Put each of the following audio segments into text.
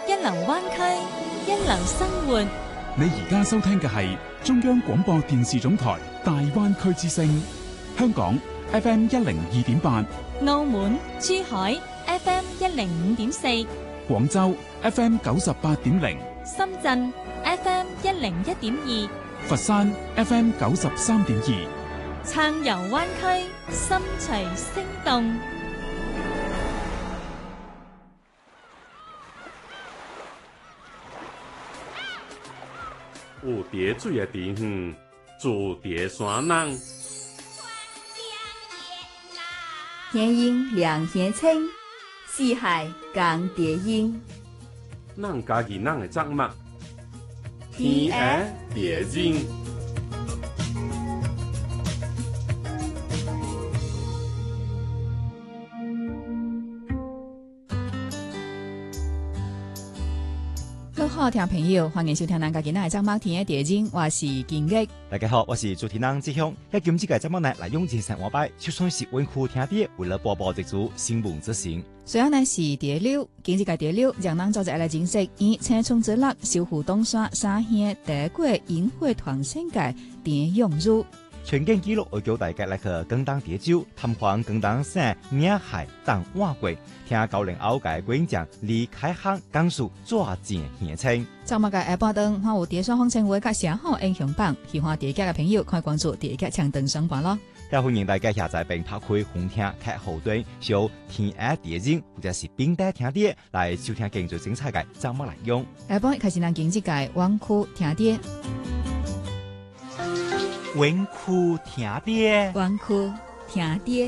一流灣區，一流生活。 你而家收聽嘅係中央廣播電視總台大灣區之聲，香港 FM 102.8， 澳門、珠海 FM 105.4， 廣州 FM 98.0， 深圳 FM 101.2， 佛山 FM 93.2， 暢遊灣區，心隨聲動。 有蝶水的地方，住蝶山人。 天陰涼天清，四海共蝶音。 咱家己咱的作物，天涯蝶音。 好，聽朋友，歡迎收聽咱家今日嘅節目天嘅蝶音，我是金玉。 大家好，我是主持人志雄。喺今次嘅節目呢，來用精神話擺，就算是溫酷聽啲，為了播報一組新聞資訊。 雖然呢是蝶柳，今次嘅蝶柳讓咱做一個認識，以青蔥之粒、小湖東山、沙縣、德國櫻花團成嘅蝶用語。 全景記錄會叫大家來去廣東蝶洲，探訪廣東省野海等外國，聽90後嘅觀眾離開行講述抓緊現場。 周末嘅下半段，我有蝶山風情會及寫好英雄榜，喜歡蝶家嘅朋友可以關注蝶家長登上榜咯。 也歡迎大家下載並拍開紅聽客戶端，小天涯蝶音或者是冰帶聽碟來收聽更最精彩嘅節目內容。 下半開始咱經濟界灣區聽碟。 溫酷聽碟， 灣區聽碟，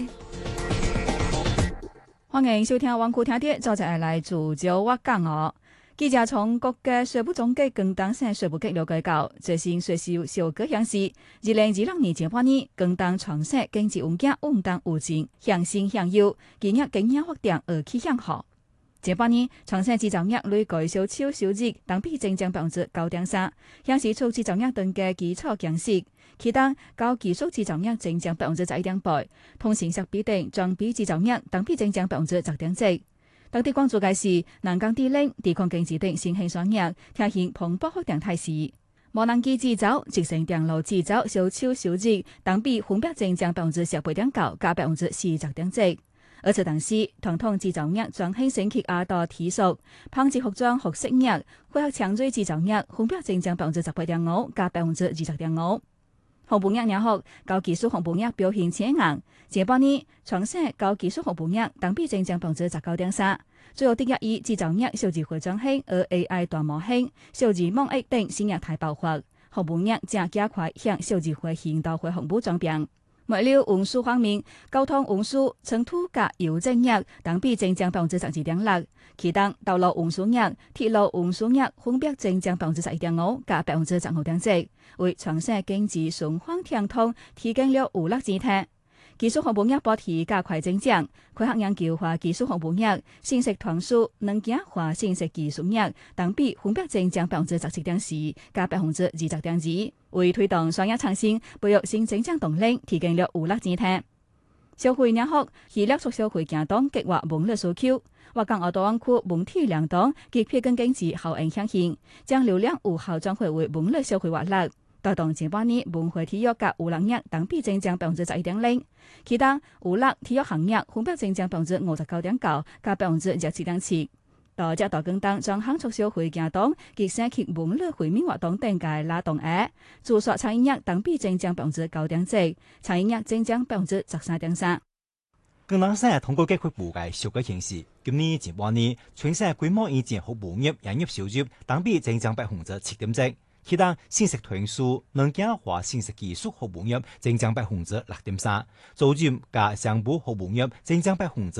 歡迎收聽灣區聽碟，就來自招我講哦。記者從各界稅務總局廣東省稅務局了解到，最新稅收小哥顯示，2026年前半年，廣東全省經濟環境穩定有增，向新向優，今日經濟發展而趨向好。前半年，全省製造業累計銷售收入同比增長9.3%，顯示出製造業等嘅基礎強勢。其中，高技術製造業增長11.8%，通信設備等裝備製造業同比增長10.7%。當地關注嘅是南港地冷、地礦經濟等新興產業，呈現蓬勃發展態勢。無人機製造、集成電路製造銷售收入同比分別增長18.9%加40.7%。而此同時，傳統製造業轉型升級亞大提速，紡織服裝學飾業、化學纖錐製造業分別增長18.5%加20.5%。航母業也好，高技術航母業表現搶眼。前半年，全省高技術航母業同比增長19.3%，主要第一製造業數字化轉型，而 AI 大模型、數字網絡等新業態爆發。航母業正加快向數字化現代化航母轉變。物流運輸方面，交通運輸、長途及郵政業同比增長12.6%，其中道路運輸業、鐵路運輸業分別增長11.5%加15.4%，為全省經濟循環暢通提供了有力支撐。技術航母業保持加快增長，開發研究化技術航母業、信息傳輸、能源化信息技術業同比分別增長17.4%加20.2%，為推動商業創新、培育新增長動力提供了有力支撐。消費業學系列促消費行動計劃網絡需求，我港澳大灣區網體聯動及撇根經濟效應響應，將流量有效轉化為網絡消費活力。帶動前半年文化體育及娛樂業同比增長11.0%，其他娛樂體育行業分別增長59.9%加17.7%。到這大廣東將行促消費行動及社區網絡會面活動等嘅拉動額，住宿餐飲業同比增長9.4%，餐飲業增長13.3%。 廣東省通過計劃部嘅數據顯示，今年前半年全省規模以前服務業營業收入同比增長7.7%。其他信息傳輸、能源化信息技術服務業增長6.3%，租賃加商務服務業增長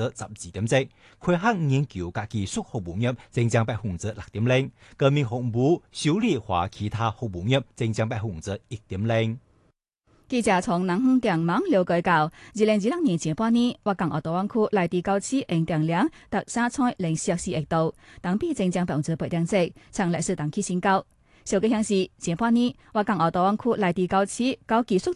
12.7%，開發研究加技術服務業增長6.0%，革命服務、修理化其他服務業增長1.0%。 記者從南方強網了解到，2026年前半年，我港澳大灣區內地高市應訂量達3,014億度，同比增長8.4%，創歷史同期新高。數據顯示，前半年我港澳大灣區內地高市高技術